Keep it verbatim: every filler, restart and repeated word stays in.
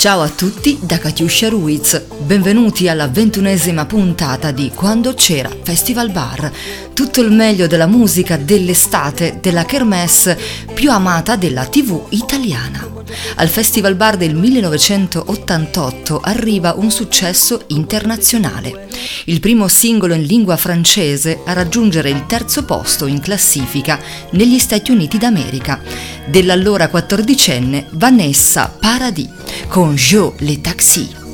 Ciao a tutti da Katiuscia Ruiz, benvenuti alla ventunesima puntata di Quando c'era Festival Bar, tutto il meglio della musica dell'estate della kermesse più amata della tivù italiana. Al Festival Bar del millenovecentottantotto arriva un successo internazionale, il primo singolo in lingua francese a raggiungere il terzo posto in classifica negli Stati Uniti d'America, dell'allora quattordicenne Vanessa Paradis con Jo le Taxi.